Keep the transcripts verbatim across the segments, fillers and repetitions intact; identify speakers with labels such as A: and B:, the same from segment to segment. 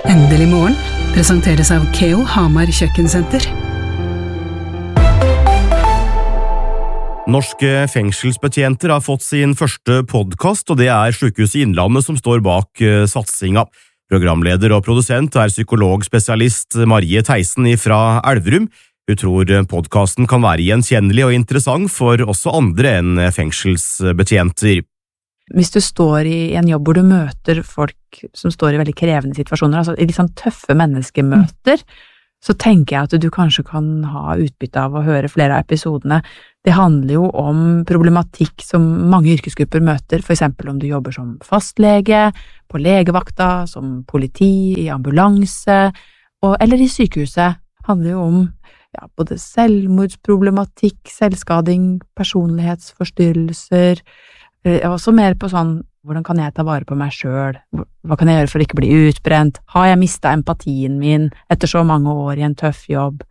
A: Endelig morgen presenteres av Keo Hamar Kjøkkensenter.
B: Norske fengselsbetjenter har fått sin første podcast, og det er Sykehuset Innlandet som står bak uh, satsinga. Programleder og produsent er psykologspesialist Marie Theisen fra Elverum. Hun tror podcasten kan være gjenkjennelig og interessant for også andre enn fengselsbetjenter.
C: Hvis du står i en jobb hvor du møter folk som står i veldig krevende situasjoner, altså i litt sånn tøffe menneskemøter, så tenker jeg at du kanskje kan ha utbytte av å høre flere av episodene. Det handler jo om problematikk som mange yrkesgrupper møter, for eksempel om du jobber som fastlege, på legevakta, som politi, i ambulanse, og, eller i sykehuset. Det handler jo om ja, både selvmordsproblematikk, selvskading, personlighetsforstyrrelser, også mer på sånn, hvordan kan jeg ta vare på meg selv? Hva kan jeg gjøre for å ikke bli utbrent? Har jeg mistet empatien min etter så mange år i en tøff jobb?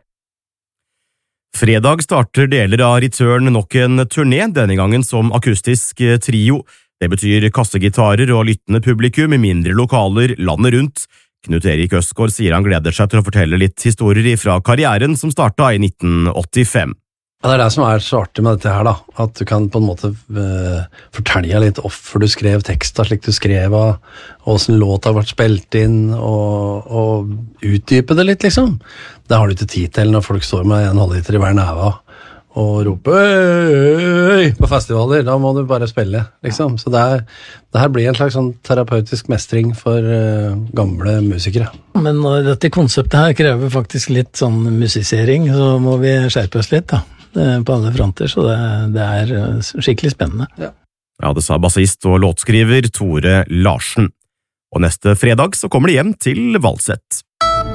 B: Fredag starter deler av Return nok en turné, denne gangen som akustisk trio. Det betyr kassegitarer og lyttende publikum i mindre lokaler landet rundt. Knut Erik Østgaard sier han gleder seg til å fortelle litt historier fra karrieren som startet i nitten åttifem.
D: Ja, det er det som er så artig med dette her da, at du kan på en måte uh, fortelle litt hvorfor du skrev teksta slik du skrev, og hvordan låta har vært spilt inn, og, og utdype det litt, liksom. Det har du ikke tid til når folk står med en halvliter i hver neve og roper «Øy!» på festivaler. Da må du bare spille, liksom. Så det, er, det her blir en slags sånn terapeutisk mestring for uh, gamle musikere.
E: Men når dette konseptet her krever faktisk litt sånn musisering, så må vi skjerpe oss litt da. På alle fronter, så det, det er skikkelig spennende.
B: Ja. ja, det sa bassist og låtskriver Tore Larsen. Og neste fredag så kommer de hjem til Valsett.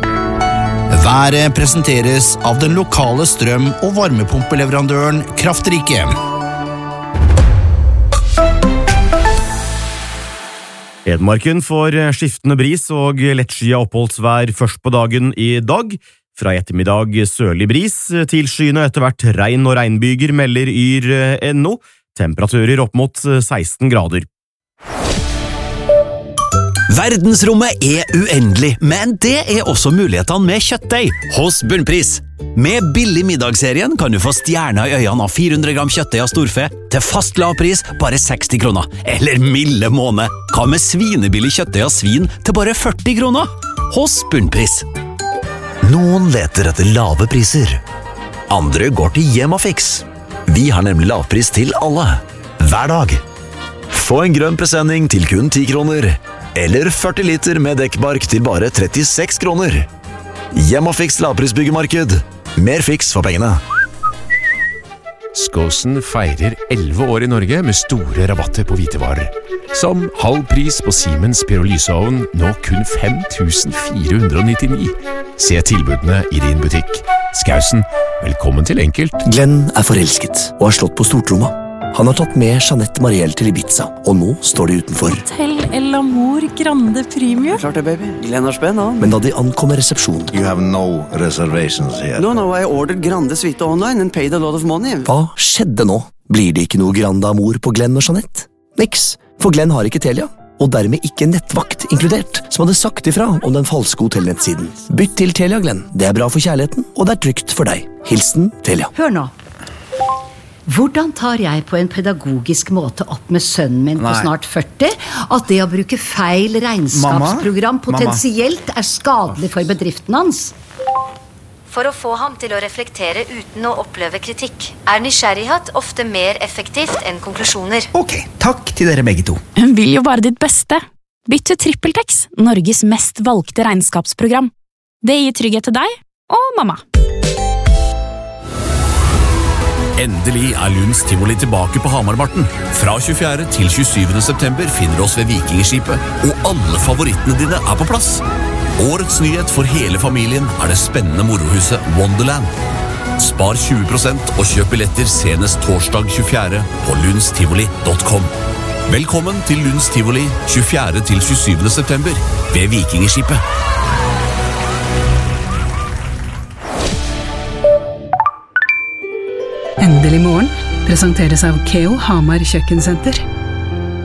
F: Været presenteres av den lokale strøm- og varmepumpeleverandøren Kraftrike.
B: Hedmarken får skiftende bris og lettskyet oppholdsvær først på dagen i dag. Fra ettermiddag sørlig bris, til skyene etter hvert regn og regnbyger melder yr punktum no, temperaturer opp mot seksten grader.
G: Verdensrommet er uendelig, men det er også mulighetene med kjøttdeig hos Bunnpris. Med billig middagsserien kan du få stjerner i øynene av fire hundre gram kjøttdeig av storfe til fast lavpris bare seksti kroner. Eller milde måned, hva med svinebillig kjøttdeig av svin til bare førti kroner? Hos Bunnpris.
H: Noen leter etter lave priser. Andre går til Hjemmafix. Vi har nemlig lavpris til alle. Hver dag. Få en grønn presenning til kun ti kroner. Eller førti liter med dekkbark til bare trettiseks kroner. Hjemmafix lavprisbyggemarked. Mer fiks for pengene.
I: Skåsen feirer elleve år i Norge med store rabatter på hvitevarer. Som halv pris på Siemens pyrolyseovn, nå kun fem tusen fire hundre nittini. Se tilbudene i din butikk. Skausen, velkommen til Enkelt.
H: Glenn er forelsket og har slått på stortromma. Han har tatt med Jeanette Marielle til Ibiza, og nå står de utenfor.
J: Hotel El Amor Grande Premium.
K: Klart det, baby. Glenn har spenn, han.
H: Men da de ankommer resepsjonen...
L: You have no reservations here.
K: No, no, I ordered Grande Suite online and paid a lot of money.
H: Hva skjedde nå? Blir det ikke noe Grande Amor på Glenn og Jeanette? Niks, for Glenn har ikke Telia, og dermed ikke nettvakt inkludert, som hadde sagt ifra om den falske hotellnettsiden. Bytt til Telia, Glenn. Det er bra for kjærligheten, og det er trygt for deg. Hilsen Telia.
M: Hør nå. Hvordan tar jeg på en pedagogisk måte opp med sønnen min på snart førti at det å bruke feil regnskapsprogram potensielt er skadelig for bedriften hans?
N: For å få ham til å reflektere uten å oppleve kritikk, er nysgjerrighet ofte mer effektivt enn konklusjoner.
O: Ok, takk til dere begge to.
P: Hun vil jo bare ditt beste. Bytt til TrippelTex, Norges mest valgte regnskapsprogram. Det gir trygghet til deg og mamma.
Q: Endelig er Lunds Tivoli tilbake på Hamarmarten. Fra tjuefjerde til tjuesyvende september finner du oss ved Vikingskipet, og alle favorittene dine er på plass. Årets nyhet for hele familien er det spennende morohuset Wonderland. Spar tjue prosent og kjøp billetter senest torsdag tjuefjerde på lundstivoli punktum com. Velkommen til Lunds Tivoli tjuefjerde til tjuesyvende september ved Vikingskipet.
A: Endelig morgen presenteres av Keo Hamar Kjøkkensenter.